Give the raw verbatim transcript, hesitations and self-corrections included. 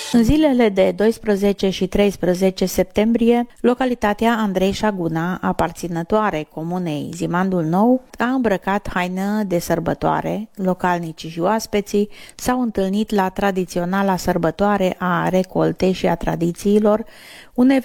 În zilele de doisprezece și treisprezece septembrie, localitatea Andrei Șaguna, aparținătoare comunei Zimandul Nou, a îmbrăcat haină de sărbătoare. Localnicii și oaspeții s-au întâlnit la tradiționala sărbătoare a recoltei și a tradițiilor, un